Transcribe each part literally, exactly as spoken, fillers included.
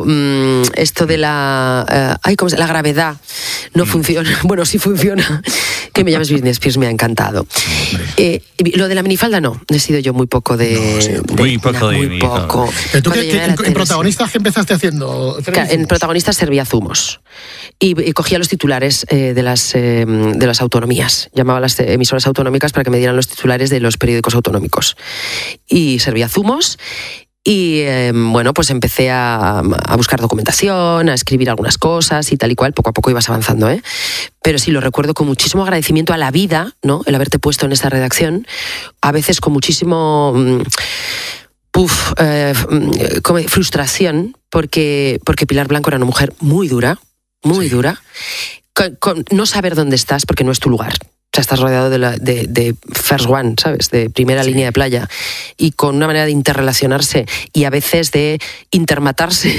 mmm, esto de la... Uh, ay, ¿cómo se, la gravedad no mm. funciona. Bueno, sí funciona. Que me llames Britney Spears me ha encantado. Eh, lo de la minifalda no. He sido yo muy poco de... No, sí, de muy poco na, de... Muy poco. ¿Pero tú qué, qué, en, en Protagonistas qué empezaste haciendo? Claro, en Protagonistas servía zumos. Y, y cogía los titulares eh, de, las, eh, de las autonomías. Llamaba a las emisoras autonómicas para que me dieran los titulares de los periódicos autonómicos. Y servía zumos. Y eh, bueno, pues empecé a, a buscar documentación, a escribir algunas cosas y tal y cual. Poco a poco ibas avanzando, ¿eh? Pero sí, lo recuerdo con muchísimo agradecimiento a la vida, ¿no? El haberte puesto en esta redacción. A veces con muchísimo... Mmm, Uf, eh, como frustración, porque, porque Pilar Blanco era una mujer muy dura, muy sí. dura, con, con no saber dónde estás porque no es tu lugar. O sea, estás rodeado de, la, de, de first one, ¿sabes? De primera sí. línea de playa. Y con una manera de interrelacionarse y a veces de intermatarse,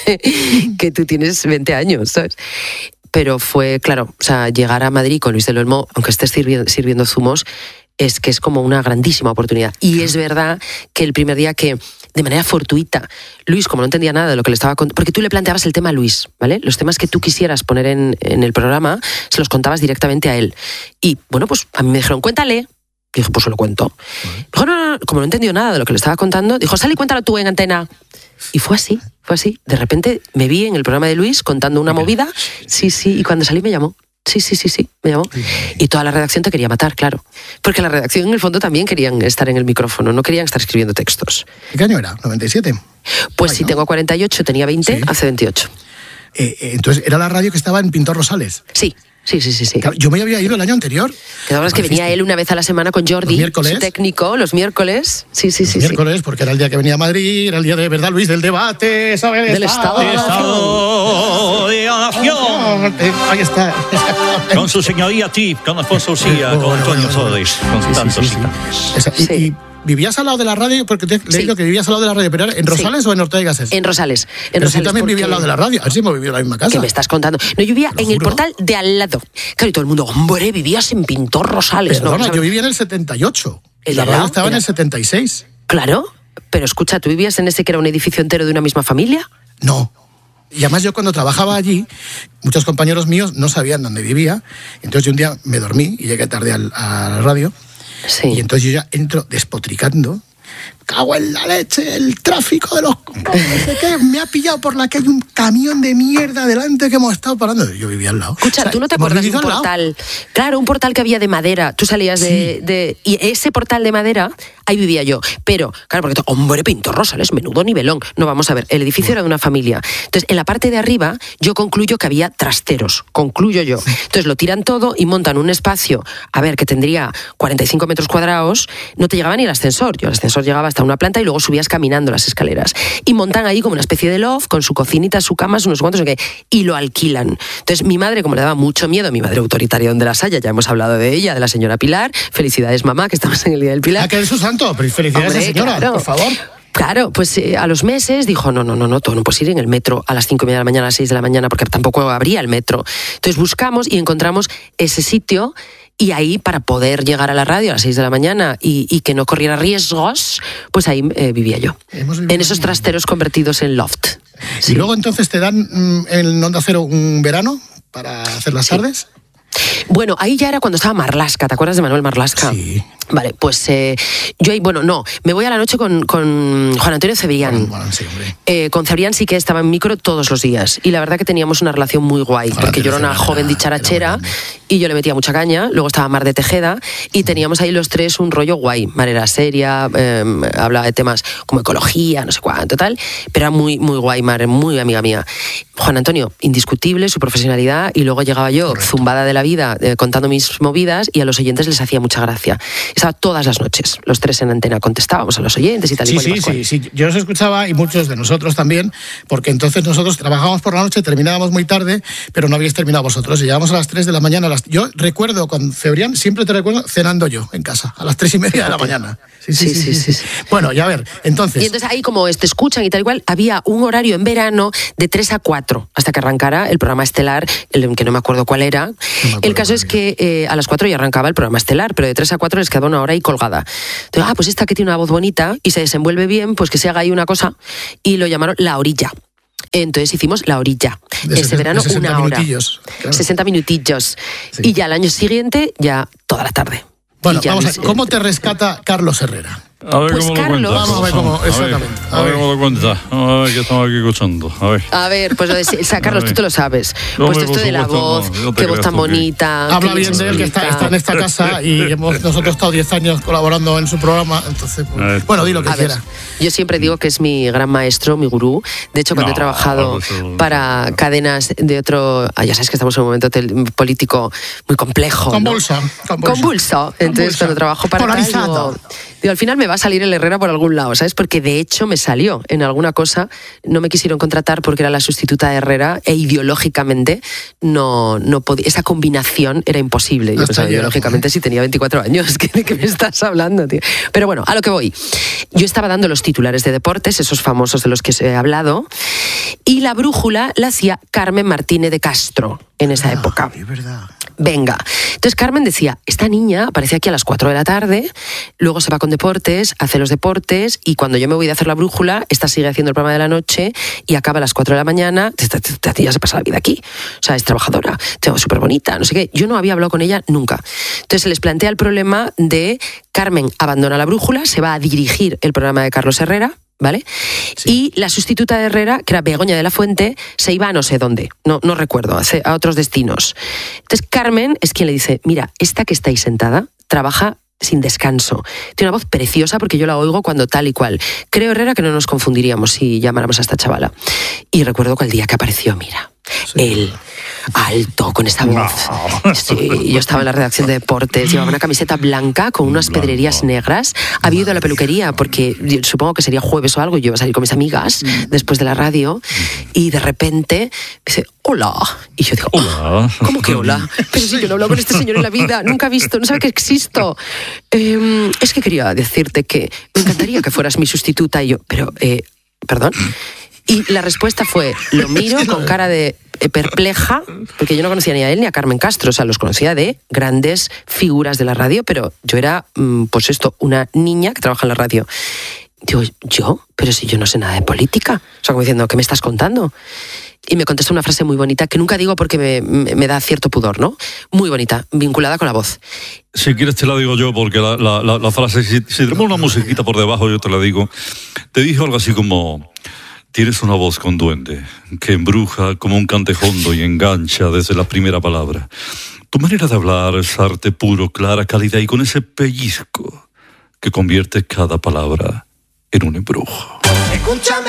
que tú tienes veinte años, ¿sabes? Pero fue, claro, o sea, llegar a Madrid con Luis del Olmo, aunque estés sirviendo, sirviendo zumos, es que es como una grandísima oportunidad. Y es verdad que el primer día que, de manera fortuita, Luis, como no entendía nada de lo que le estaba contando, porque tú le planteabas el tema a Luis, ¿vale? Los temas que tú quisieras poner en, en el programa, se los contabas directamente a él. Y, bueno, pues a mí me dijeron, cuéntale. Dije, pues se lo cuento. Dijo, no, no, no, como no entendió nada de lo que le estaba contando, dijo, sal y cuéntalo tú en antena. Y fue así, fue así. De repente me vi en el programa de Luis contando una movida, sí, sí, y cuando salí me llamó. Sí, sí, sí, sí, me llamó. Y toda la redacción te quería matar, claro. Porque la redacción, en el fondo, también querían estar en el micrófono, no querían estar escribiendo textos. ¿Qué año era? ¿noventa y siete? Pues Ay, si ¿no? tengo cuarenta y ocho, tenía veinte, sí. Hace veintiocho. Eh, eh, entonces, ¿era la radio que estaba en Pintor Rosales? Sí. Sí, sí, sí, sí. Claro, yo me había ido el año anterior. Que ahora es que venía él una vez a la semana con Jordi, su técnico, los miércoles. Sí, sí, los sí. Los miércoles, sí. Porque era el día que venía a Madrid, era el día de verdad, Luis, del debate, ¿sabes? Del Estado de la Nación. De la Nación. Ahí está. Con su señoría Tip, con Alfonso Usía, con Antonio Torres, con tantos y tantos. Y ¿vivías al lado de la radio? Porque te he sí. leído que vivías al lado de la radio, pero ¿en Rosales sí. o en Ortega y Gasset? En Rosales. En pero Rosales, sí también porque... vivía al lado de la radio. A ver si hemos vivido en la misma casa. ¿Qué me estás contando? No, yo vivía en juro? el portal de al lado. Claro, y todo el mundo, hombre, vivías en Pintor Rosales. Perdona, no, yo vivía en el setenta y ocho. ¿El la radio lado? estaba ¿Era? en el setenta y seis. Claro, pero escucha, ¿tú vivías en ese que era un edificio entero de una misma familia? No. Y además yo cuando trabajaba allí, muchos compañeros míos no sabían dónde vivía. Entonces yo un día me dormí y llegué tarde al, a la radio. Sí. Y entonces yo ya entro despotricando. Cago en la leche, el tráfico de los... No sé qué, me ha pillado por la calle un camión de mierda delante que hemos estado parando. Yo vivía al lado. Escucha, o sea, ¿tú no te acuerdas de un portal? Claro, un portal que había de madera. Tú salías sí. de, de... Y ese portal de madera, ahí vivía yo. Pero, claro, porque... Hombre, Pintor Rosales, menudo nivelón. No, vamos a ver, el edificio sí. era de una familia. Entonces, en la parte de arriba, yo concluyo que había trasteros. Concluyo yo. Entonces, lo tiran todo y montan un espacio, a ver, que tendría cuarenta y cinco metros cuadrados. No te llegaba ni el ascensor. Yo el ascensor llegaba hasta una planta y luego subías caminando las escaleras. Y montan ahí como una especie de loft con su cocinita, su cama, unos cuantos, no sé qué, y lo alquilan. Entonces mi madre, como le daba mucho miedo, mi madre autoritaria donde las haya, ya hemos hablado de ella, de la señora Pilar, felicidades mamá, que estamos en el Día del Pilar. Ah, que es su santo, felicidades Hombre, señora, claro. por favor. Claro, pues eh, a los meses dijo, no, no, no, no, tú no puedes ir en el metro a las cinco y media de la mañana, a las seis de la mañana, porque tampoco habría el metro. Entonces buscamos y encontramos ese sitio. Y ahí, para poder llegar a la radio a las seis de la mañana y, y que no corriera riesgos, pues ahí eh, vivía yo. En esos trasteros convertidos en loft. Sí. Y luego entonces te dan mm, en Onda Cero un verano para hacer las sí. tardes. Bueno, ahí ya era cuando estaba Marlaska, ¿te acuerdas de Manuel Marlaska? Sí. Vale, pues eh, yo ahí, bueno, no, me voy a la noche con, con Juan Antonio Cebrián. Bueno, bueno, sí, hombre. Eh, con Cebrián sí que estaba en micro todos los días. Y la verdad que teníamos una relación muy guay, Ahora porque yo era una joven dicharachera y yo le metía mucha caña. Luego estaba Mar de Tejeda y teníamos ahí los tres un rollo guay. Mar era seria, eh, hablaba de temas como ecología, no sé cuánto, tal. Pero era muy, muy guay, Mar, muy amiga mía. Juan Antonio, indiscutible su profesionalidad, y luego llegaba yo, Correcto. zumbada de la vida, eh, contando mis movidas, y a los oyentes les hacía mucha gracia. Estaba todas las noches, los tres en antena, contestábamos a los oyentes y tal sí, y cual. Sí, y sí, sí, yo los escuchaba y muchos de nosotros también, porque entonces nosotros trabajábamos por la noche, terminábamos muy tarde, pero no habíais terminado vosotros, y llegábamos a las tres de la mañana. A las... Yo recuerdo con Cebrián, siempre te recuerdo cenando yo en casa, a las tres y media de la mañana. Sí sí sí, sí, sí, sí, sí. Bueno, ya a ver, entonces... Y entonces ahí como te escuchan y tal igual, había un horario en verano de tres a cuatro, hasta que arrancara el programa estelar, el que no me acuerdo cuál era. No acuerdo el caso es que eh, a las cuatro ya arrancaba el programa estelar, pero de tres a cuatro les quedaba una hora ahí colgada. Entonces, ah, pues esta que tiene una voz bonita y se desenvuelve bien, pues que se haga ahí una cosa, y lo llamaron La Orilla. Entonces hicimos La Orilla. De Ese sesenta, verano, de sesenta una hora. minutillos, claro. sesenta minutillos. Sí. Y ya al año siguiente, ya toda la tarde. Bueno, Y ya vamos a al- ver, ¿cómo te rescata Carlos Herrera? A ver Pues cómo lo Carlos- cuentas. Vamos a ver cómo- A ver, exactamente. A A ver ver. cómo lo cuentas. A ver, que estamos aquí escuchando. A ver. A ver, pues lo de, o sea, Carlos, A ver. tú te lo sabes. No, Pues hombre, esto por de la supuesto, voz, no, no te qué voz creas tan tú que- bonita. Habla qué bien de él, que está, explica. está en esta casa y hemos nosotros estado diez años colaborando en su programa. Entonces, pues, Eh, bueno, di lo que A ver, quiera. yo siempre digo que es mi gran maestro, mi gurú. De hecho, cuando No, he trabajado eso- para cadenas de otro... ah, ya sabes que estamos en un momento tel- político muy complejo, ¿no? Convulso, convulso. Convulso. Entonces, Convulso. cuando trabajo para tal, Polarizado. digo, digo, al final me va a salir el Herrera por algún lado, ¿sabes? Porque de hecho me salió en alguna cosa. No me quisieron contratar porque era la sustituta de Herrera e ideológicamente no, no podía. Esa combinación era imposible. Yo Hasta pensaba, ayer, ideológicamente, si tenía veinticuatro años, ¿qué- ¿de qué me estás hablando, tío? Pero bueno, a lo que voy. Yo estaba dando los titulares de deportes, esos famosos de los que os he hablado, y la brújula la hacía Carmen Martínez de Castro en esa época. Es verdad. Venga. Entonces Carmen decía, esta niña aparece aquí a las cuatro de la tarde, luego se va con deportes, hace los deportes y cuando yo me voy de hacer la brújula, esta sigue haciendo el programa de la noche y acaba a las cuatro de la mañana, esta esta tía se pasa la vida aquí. O sea, es trabajadora, súper bonita, no sé qué. Yo no había hablado con ella nunca. Entonces se les plantea el problema de Carmen abandona la brújula, se va a dirigir el programa de Carlos Herrera, ¿vale? Y la sustituta de Herrera, que era Begoña de la Fuente, se iba a no sé dónde, no, no recuerdo, a otros destinos. Entonces Carmen es quien le dice, mira, esta que está ahí sentada trabaja sin descanso. Tiene una voz preciosa porque yo la oigo cuando tal y cual. Creo, Herrera, que no nos confundiríamos si llamáramos a esta chavala. Y recuerdo que el día que apareció, mira, sí. Él, alto, con esta voz. No. Sí, yo estaba en la redacción de deportes, llevaba una camiseta blanca con unas Blanco. pedrerías negras. Había ido a la peluquería porque supongo que sería jueves o algo y yo iba a salir con mis amigas después de la radio y de repente dice, hola. Y yo digo, hola. Oh, ¿cómo que hola? Pero si yo no he hablado con este señor en la vida, nunca he visto, no sabe que existo. Eh, es que quería decirte que me encantaría que fueras mi sustituta. Y yo, pero, eh, perdón. Y la respuesta fue, lo miro con cara de perpleja, porque yo no conocía ni a él ni a Carmen Castro, o sea, los conocía de grandes figuras de la radio, pero yo era, pues esto, una niña que trabaja en la radio. Digo, ¿yo? Pero si yo no sé nada de política. O sea, como diciendo, ¿qué me estás contando? Y me contestó una frase muy bonita, que nunca digo porque me, me, me da cierto pudor, ¿no? Muy bonita, vinculada con la voz. Si quieres te la digo yo, porque la, la, la, la frase, si, si tenemos una musiquita por debajo, yo te la digo. Te dijo algo así como... Tienes una voz con duende, que embruja como un cantejondo y engancha desde la primera palabra. Tu manera de hablar es arte puro, clara, cálida y con ese pellizco que convierte cada palabra en un embrujo. Escúchame,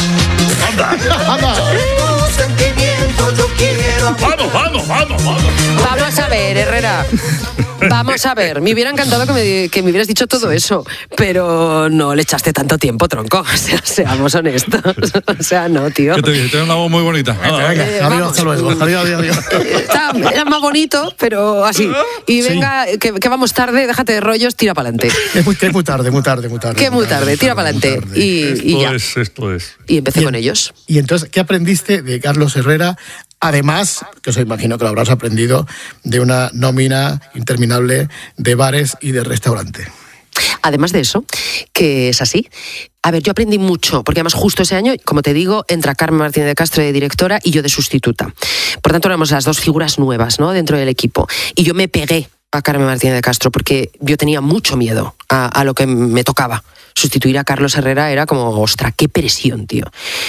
¡Anda! ¡Anda! tu sentimiento yo quiero. ¡Vamos, vamos, vamos, vamos! Vamos a ver, Herrera. Vamos a ver, me hubiera encantado que me, que me hubieras dicho todo eso, pero no le echaste tanto tiempo, tronco. O sea, seamos honestos. O sea, no, tío. ¿Qué te dije? Tienes una voz muy bonita. Venga, venga, Eh, adiós, vamos. hasta luego. Adiós, adiós, adiós. Está, era más bonito, pero así. Y venga, que, que vamos tarde, déjate de rollos, tira para adelante. Es muy, que es muy tarde, muy tarde, muy tarde. Que muy tarde, tira para muy adelante. tarde. Y, y Esto ya. es, esto es. Y empecé Bien. con ellos. Y entonces, ¿qué aprendiste de Carlos Herrera? Además, que os imagino que lo habrás aprendido, de una nómina interminable de bares y de restaurante. Además de eso, que es así. A ver, yo aprendí mucho, porque además justo ese año, como te digo, entra Carmen Martínez de Castro de directora y yo de sustituta. Por tanto, éramos las dos figuras nuevas, ¿no?, dentro del equipo. Y yo me pegué a Carmen Martínez de Castro porque yo tenía mucho miedo a, a lo que me tocaba. Sustituir a Carlos Herrera era como, ostra, qué presión, tío.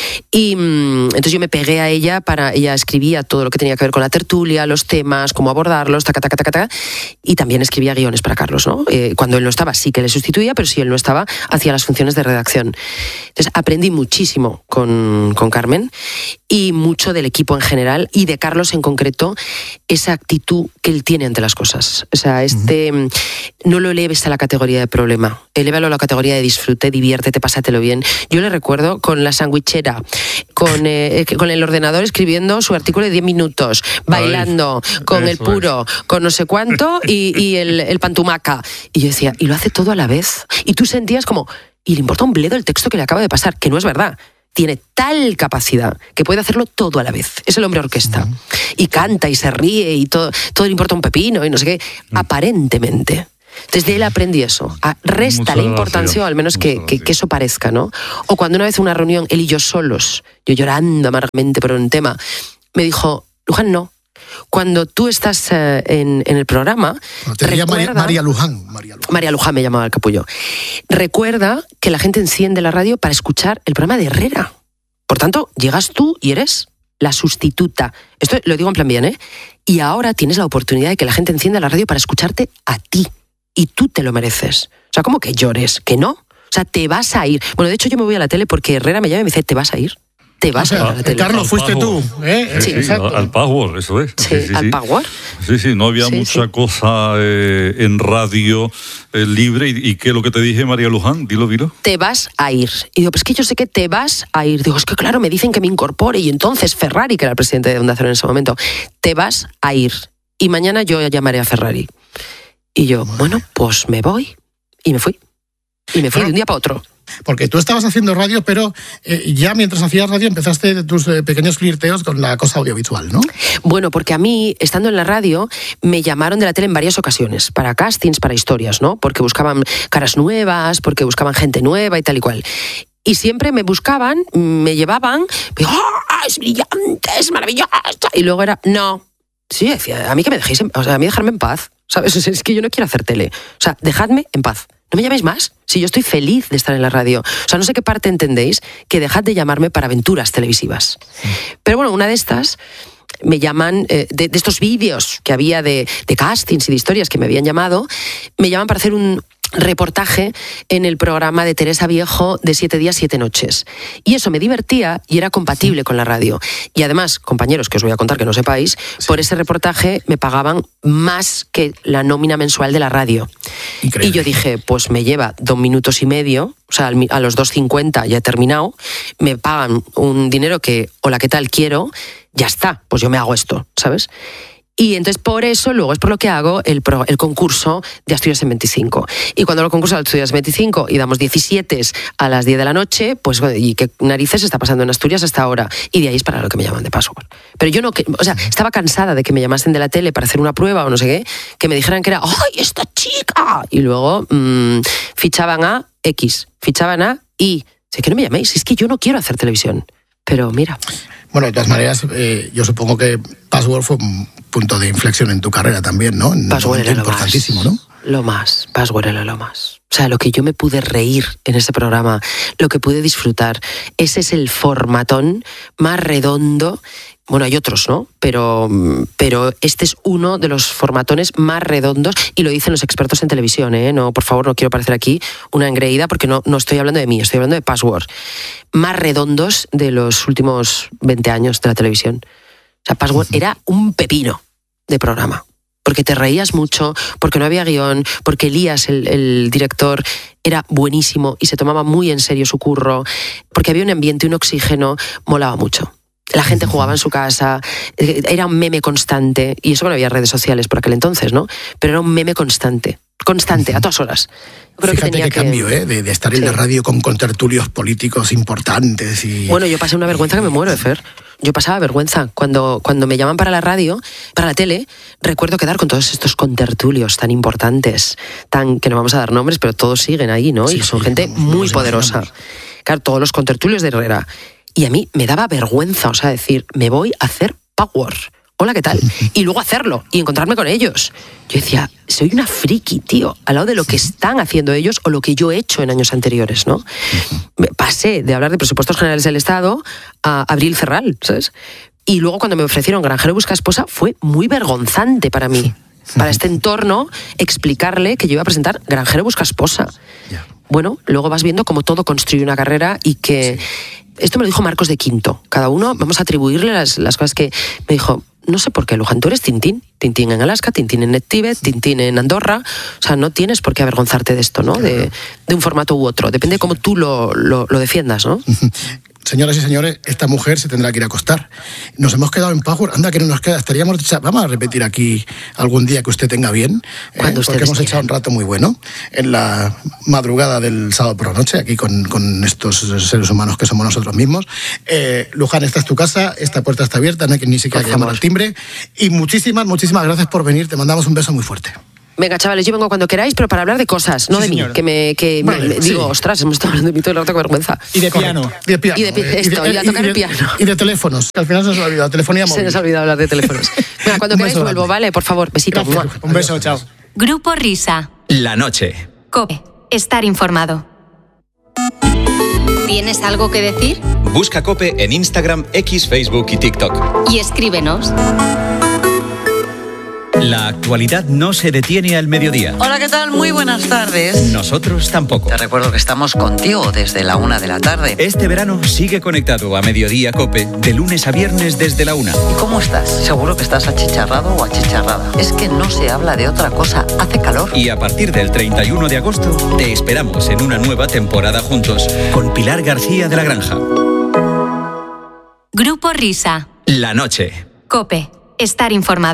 Y mmm, entonces yo me pegué a ella, para ella escribía todo lo que tenía que ver con la tertulia, los temas, cómo abordarlos, taca, taca, taca, taca, y también escribía guiones para Carlos, ¿no? Eh, cuando él no estaba sí que le sustituía, pero si él no estaba, hacía las funciones de redacción. Entonces aprendí muchísimo con, con Carmen y mucho del equipo en general y de Carlos en concreto, esa actitud que él tiene ante las cosas. O sea, este, uh-huh. no lo eleves a la categoría de problema, elévalo a la categoría de disfrute, diviértete, pásatelo bien. Yo le recuerdo con la sandwichera, con, eh, con el ordenador escribiendo su artículo de diez minutos, bailando, Ay, con el puro, es. con no sé cuánto y, y el, el pantumaca. Y yo decía, y lo hace todo a la vez. Y tú sentías como, y le importa un bledo el texto que le acaba de pasar, que no es verdad. Tiene tal capacidad que puede hacerlo todo a la vez. Es el hombre orquesta. Uh-huh. Y canta y se ríe y todo, todo le importa un pepino y no sé qué. Uh-huh. Aparentemente. Desde él aprendí eso, a resta la importancia, o al menos que, que, que eso parezca, ¿no? O cuando una vez en una reunión, él y yo solos, yo llorando amargamente por un tema, me dijo, Luján, no. Cuando tú estás eh, en, en el programa... Bueno, te recuerda, María, María Luján. María Luján. María Luján me llamaba el capullo. Recuerda que la gente enciende la radio para escuchar el programa de Herrera. Por tanto, llegas tú y eres la sustituta. Esto lo digo en plan bien, ¿eh? Y ahora tienes la oportunidad de que la gente encienda la radio para escucharte a ti. Y tú te lo mereces. O sea, ¿cómo que llores? ¿Que no? O sea, te vas a ir. Bueno, de hecho yo me voy a la tele porque Herrera me llama y me dice, ¿te vas a ir? Te vas o sea, a ir a la tele. Carlos, fuiste tú. ¿eh? Sí, sí, al Power, eso es. Sí, sí, sí, al sí. Power. Sí, sí, no había sí, mucha sí. cosa eh, en radio eh, libre. ¿Y, y qué es lo que te dije, María Luján? Dilo, dilo. Te vas a ir. Y digo, pues que yo sé que te vas a ir. Digo, es que claro, me dicen que me incorpore. Y entonces Ferrari, que era el presidente de Onda Cero en ese momento, te vas a ir. Y mañana yo llamaré a Ferrari. Y yo, bueno, pues me voy. Y me fui. Y me fui de un día para otro. Porque tú estabas haciendo radio, pero eh, ya mientras hacías radio empezaste tus eh, pequeños flirteos con la cosa audiovisual, ¿no? Bueno, porque a mí, estando en la radio, me llamaron de la tele en varias ocasiones, para castings, para historias, ¿no? Porque buscaban caras nuevas, porque buscaban gente nueva y tal y cual. Y siempre me buscaban, me llevaban, me digo, ¡oh, es brillante, es maravillosa! Y luego era, no. Sí, decía, a mí que me dejéis, en, o sea, a mí dejarme en paz, ¿sabes? Es que yo no quiero hacer tele. O sea, dejadme en paz. No me llaméis más, si yo estoy feliz de estar en la radio. O sea, no sé qué parte entendéis que dejad de llamarme para aventuras televisivas. Sí. Pero bueno, una de estas me llaman, eh, de, de estos vídeos que había de, de castings y de historias que me habían llamado, me llaman para hacer un reportaje en el programa de Teresa Viejo de Siete días, siete noches. Y eso me divertía y era compatible sí. con la radio. Y además, compañeros, que os voy a contar que no sepáis, sí. por ese reportaje me pagaban más que la nómina mensual de la radio. Increíble. Y yo dije, pues me lleva dos minutos y medio, o sea, a los dos cincuenta ya he terminado, me pagan un dinero que, hola, ¿qué tal? Quiero, ya está, pues yo me hago esto, ¿sabes? Y entonces por eso luego es por lo que hago el, pro, el concurso de Asturias en veinticinco. Y cuando lo concurso de Asturias en veinticinco y damos diecisiete a las diez de la noche, pues ¿y qué narices está pasando en Asturias hasta ahora? Y de ahí es para lo que me llaman de Password. Pero yo no, o sea, estaba cansada de que me llamasen de la tele para hacer una prueba o no sé qué, que me dijeran que era, ¡ay, esta chica! Y luego mmm, fichaban a X, fichaban a Y. Sé que no me llaméis, es que yo no quiero hacer televisión. Pero mira... Bueno, de todas maneras, eh, yo supongo que Password fue un punto de inflexión en tu carrera también, ¿no? En Password era lo importantísimo, más, ¿no? Lo más, Password era lo más. O sea, lo que yo me pude reír en ese programa, lo que pude disfrutar, ese es el formatón más redondo. Bueno, hay otros, ¿no? Pero, pero este es uno de los formatones más redondos y lo dicen los expertos en televisión, ¿eh? No, por favor, no quiero parecer aquí una engreída porque no, no estoy hablando de mí, estoy hablando de Password. Más redondos de los últimos veinte años de la televisión. O sea, Password uh-huh. era un pepino de programa. Porque te reías mucho, porque no había guión, porque Elías, el, el director, era buenísimo y se tomaba muy en serio su curro, porque había un ambiente, un oxígeno, molaba mucho. La gente jugaba en su casa, era un meme constante, y eso que no había redes sociales por aquel entonces, ¿no? Pero era un meme constante, constante, a todas horas. Creo Fíjate que tenía qué que... cambio, ¿eh? De, de estar sí. en la radio con contertulios políticos importantes y... Bueno, yo pasé una vergüenza que me muero, Fer. Yo pasaba vergüenza. Cuando, cuando me llaman para la radio, para la tele, recuerdo quedar con todos estos contertulios tan importantes, tan que no vamos a dar nombres, pero todos siguen ahí, ¿no? Sí, y son sí, gente no, muy no poderosa. Claro, todos los contertulios de Herrera. Y a mí me daba vergüenza, o sea, decir, me voy a hacer Power. Hola, ¿qué tal? Y luego hacerlo y encontrarme con ellos. Yo decía, soy una friki, tío, al lado de lo que están haciendo ellos o lo que yo he hecho en años anteriores, ¿no? Pasé de hablar de presupuestos generales del Estado a Abril Cerral, ¿sabes? Y luego cuando me ofrecieron Granjero busca esposa fue muy vergonzante para mí, para este entorno, explicarle que yo iba a presentar Granjero busca esposa. Bueno, luego vas viendo cómo todo construye una carrera y que... Esto me lo dijo Marcos de Quinto. Cada uno, vamos a atribuirle las, las cosas que me dijo. No sé por qué, Luján, tú eres Tintín. Tintín en Alaska, Tintín en Tíbet, Tintín en Andorra. O sea, no tienes por qué avergonzarte de esto, ¿no? De, de un formato u otro. Depende de cómo tú lo, lo, lo defiendas, ¿no? Señoras y señores, esta mujer se tendrá que ir a acostar. Nos hemos quedado en Power. Anda, que no nos queda. Estaríamos... Vamos a repetir aquí algún día que usted tenga bien. Eh, porque hemos echado un rato muy bueno en la madrugada del sábado por la noche, aquí con, con estos seres humanos que somos nosotros mismos. Eh, Luján, esta es tu casa, esta puerta está abierta, no hay que ni siquiera que llamar al timbre. Y muchísimas, muchísimas gracias por venir. Te mandamos un beso muy fuerte. Venga, chavales, yo vengo cuando queráis, pero para hablar de cosas, no Sí, de mí. señor. Que me, que Vale, me- sí. digo, ostras, hemos estado hablando de mí todo el rato, qué vergüenza. Y de piano. Y de piano. Y de pi- eh, esto, y a tocar de- el piano. Y de teléfonos, que al final se nos ha olvidado. Telefonía Se móvil. nos ha olvidado hablar de teléfonos. Venga, cuando Un queráis beso vuelvo, grande. ¿vale? Por favor, besito. Gracias. Mua. Un beso, chao. Grupo Risa. La noche. COPE. Estar informado. ¿Tienes algo que decir? Busca COPE en Instagram, X, Facebook y TikTok. Y escríbenos. La actualidad no se detiene al mediodía. Hola, ¿qué tal? Muy buenas tardes. Nosotros tampoco. Te recuerdo que estamos contigo desde la una de la tarde. Este verano sigue conectado a Mediodía COPE de lunes a viernes desde la una. ¿Y cómo estás? Seguro que estás achicharrado o achicharrada. Es que no se habla de otra cosa. Hace calor. Y a partir del treinta y uno de agosto te esperamos en una nueva temporada juntos con Pilar García de la Granja. Grupo Risa. La noche. COPE. Estar informado.